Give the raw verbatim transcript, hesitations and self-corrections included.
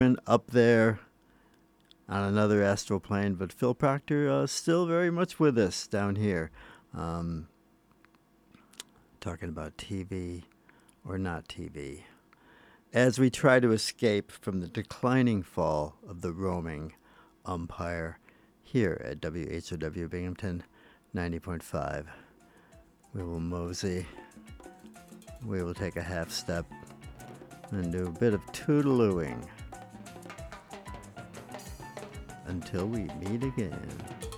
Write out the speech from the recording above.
up there on another astral plane, but Phil Proctor uh, still very much with us down here, um, talking about T V or not T V, as we try to escape from the declining fall of the roaming umpire here at W H O W Binghamton ninety point five. We will mosey, we will take a half step and do a bit of toodalooing until we meet again.